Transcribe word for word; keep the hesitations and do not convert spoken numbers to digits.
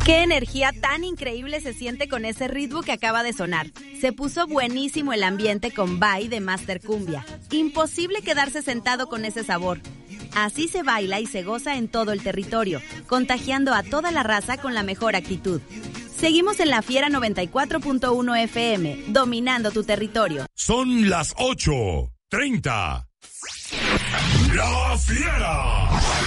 Qué energía tan increíble se siente con ese ritmo que acaba de sonar. Se puso buenísimo el ambiente con Bye de Master Cumbia. Imposible quedarse sentado con ese sabor. Así se baila y se goza en todo el territorio, contagiando a toda la raza con la mejor actitud. Seguimos en La Fiera noventa y cuatro punto uno F M, dominando tu territorio. Son las ocho treinta. La Fiera.